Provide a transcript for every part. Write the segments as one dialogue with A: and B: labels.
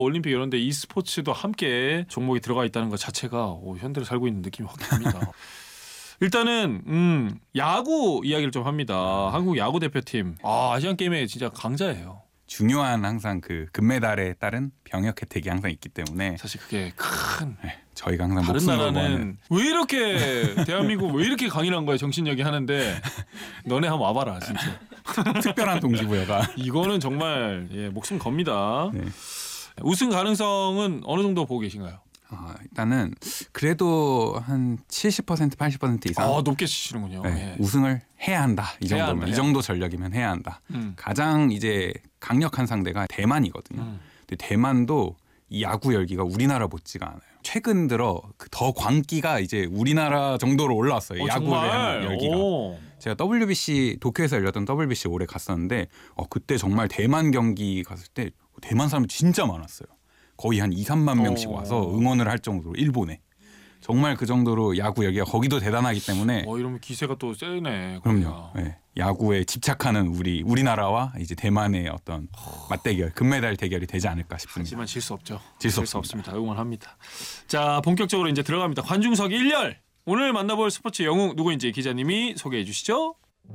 A: 올림픽 이런 데 e스포츠도 함께 종목이 들어가 있다는 것 자체가 현대를 살고 있는 느낌이 확 듭니다. 일단은 야구 이야기를 좀 합니다. 한국 야구 대표팀 아시안게임에 진짜 강자예요.
B: 중요한 항상 그 금메달에 따른 병역 혜택이 항상 있기 때문에
A: 사실 그게 큰
B: 저희가 항상
A: 다른
B: 목숨
A: 나라는
B: 걸고하는
A: 왜 이렇게 대한민국 왜 이렇게 강인한 거야 정신력이 하는데 너네 한번 와봐라 진짜.
B: 특별한 동기부여가
A: 이거는 정말 목숨 겁니다.
B: 네.
A: 우승 가능성은 어느 정도 보고 계신가요?
B: 일단은 그래도 한 70% 80% 이상
A: 높게 치시는군요.
B: 네, 우승을 해야 한다. 이 정도면 이 정도 전력이면 해야 한다. 가장 이제 강력한 상대가 대만이거든요. 근데 대만도 이 야구 열기가 우리나라 못지가 않아요. 최근 들어 더 광기가 이제 우리나라 정도로 올라왔어요. 야구에 대한 열기가. 제가 WBC 도쿄에서 열렸던 WBC 올해 갔었는데 그때 정말 대만 경기 갔을 때 대만 사람 진짜 많았어요. 거의 한 2, 3만 명씩 와서 응원을 할 정도로 일본에. 정말 그 정도로 야구 열기가 거기도 대단하기 때문에
A: 이러면 기세가 또 세네.
B: 그럼요. 네. 야구에 집착하는 우리나라와 이제 대만의 어떤 맞대결, 금메달 대결이 되지 않을까 싶습니다.
A: 하지만 질 수 없죠.
B: 질 수
A: 없습니다. 응원합니다. 자, 본격적으로 이제 들어갑니다. 관중석 1열. 오늘 만나볼 스포츠 영웅 누구인지 기자님이 소개해 주시죠.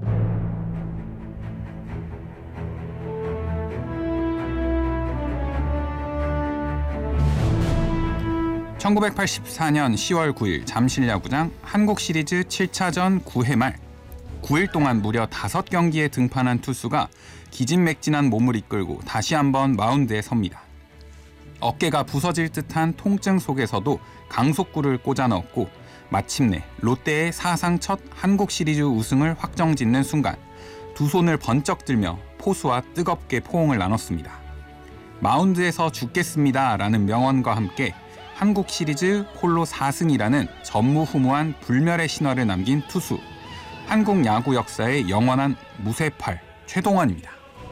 B: 1984년 10월 9일 잠실야구장 한국시리즈 7차전 9회 말 9일 동안 무려 5경기에 등판한 투수가 기진맥진한 몸을 이끌고 다시 한번 마운드에 섭니다. 어깨가 부서질 듯한 통증 속에서도 강속구를 꽂아 넣었고 마침내 롯데의 사상 첫 한국시리즈 우승을 확정짓는 순간 두 손을 번쩍 들며 포수와 뜨겁게 포옹을 나눴습니다. 마운드에서 죽겠습니다라는 명언과 함께 한국 시리즈 홀로 4승이라는 전무후무한 불멸의 신화를 남긴 투수. 한국 야구 역사의 영원한 무쇠팔 최동원입니다.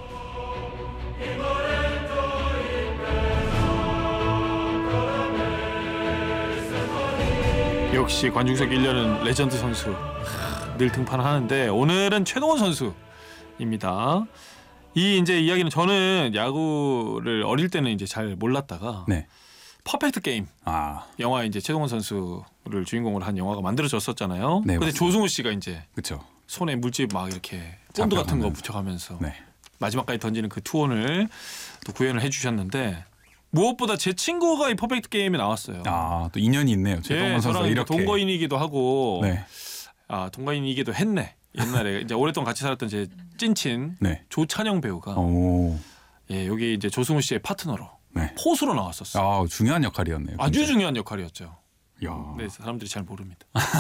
A: 역시 관중석 1년은 레전드 선수. 늘 등판하는데 오늘은 최동원 선수입니다. 이 이제 이야기는 저는 야구를 어릴 때는 이제 잘 몰랐다가 퍼펙트 게임 영화 이제 최동원 선수를 주인공으로 한 영화가 만들어졌었잖아요.
B: 네,
A: 근데 조승우 씨가 이제
B: 그쵸.
A: 손에 물집 막 이렇게 본드 같은 거 붙여가면서 마지막까지 던지는 그 투혼을 또 구현을 해주셨는데 무엇보다 제 친구가 이 퍼펙트 게임에 나왔어요.
B: 또 인연이 있네요. 최동원 선수가 이렇게
A: 동거인이기도 하고 동거인이기도 했네. 옛날에 이제 오랫동안 같이 살았던 제 찐친 조찬영 배우가 여기 이제 조승우 씨의 파트너로 포수로 나왔었어요.
B: 중요한 역할이었네요.
A: 아주 진짜. 중요한 역할이었죠.
B: 네,
A: 사람들이 잘 모릅니다.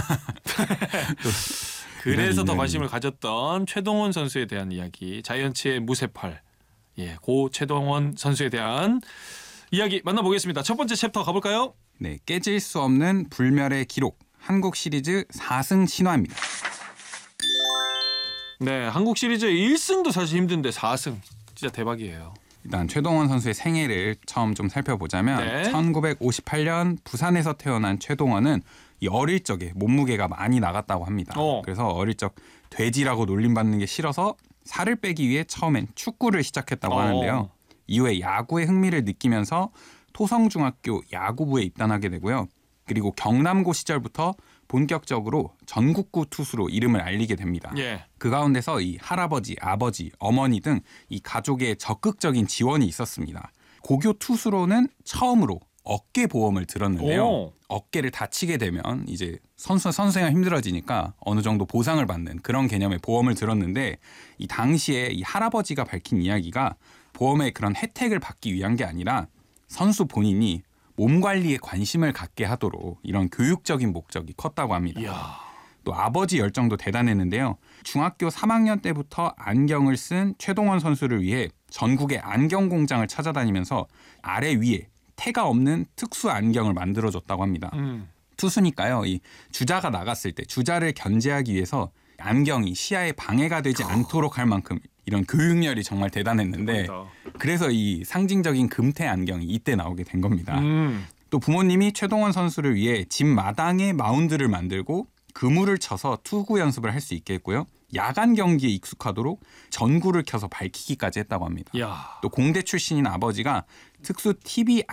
A: 그래서 더 관심을 가졌던 최동원 선수에 대한 이야기, 자이언츠의 무쇠팔, 고 최동원 선수에 대한 이야기 만나보겠습니다. 첫 번째 챕터 가볼까요?
B: 네, 깨질 수 없는 불멸의 기록, 한국 시리즈 4승 신화입니다.
A: 네, 한국 시리즈 1승도 사실 힘든데 4승 진짜 대박이에요.
B: 일단 최동원 선수의 생애를 처음 좀 살펴보자면 1958년 부산에서 태어난 최동원은 이 어릴 적에 몸무게가 많이 나갔다고 합니다. 그래서 어릴 적 돼지라고 놀림받는 게 싫어서 살을 빼기 위해 처음엔 축구를 시작했다고 하는데요. 이후에 야구에 흥미를 느끼면서 토성중학교 야구부에 입단하게 되고요. 그리고 경남고 시절부터 본격적으로 전국구 투수로 이름을 알리게 됩니다. 그 가운데서 이 할아버지, 아버지, 어머니 등 이 가족의 적극적인 지원이 있었습니다. 고교 투수로는 처음으로 어깨 보험을 들었는데요. 어깨를 다치게 되면 이제 선수생활 힘들어지니까 어느 정도 보상을 받는 그런 개념의 보험을 들었는데 이 당시에 이 할아버지가 밝힌 이야기가 보험의 그런 혜택을 받기 위한 게 아니라 선수 본인이 몸 관리에 관심을 갖게 하도록 이런 교육적인 목적이 컸다고 합니다. 또 아버지 열정도 대단했는데요. 중학교 3학년 때부터 안경을 쓴 최동원 선수를 위해 전국의 안경 공장을 찾아다니면서 아래 위에 태가 없는 특수 안경을 만들어줬다고 합니다. 투수니까요. 이 주자가 나갔을 때 주자를 견제하기 위해서 안경이 시야에 방해가 되지 않도록 할 만큼 이런 교육열이 정말 대단했는데 그래서 이 상징적인 금태 안경이 이때 나오게 된 겁니다. 또 부모님이 최동원 선수를 위해 집 마당에 마운드를 만들고 그물을 쳐서 투구 연습을 할 수 있게 했고요. 야간 경기에 익숙하도록 전구를 켜서 밝히기까지 했다고 합니다. 또 공대 출신인 아버지가 특수 TV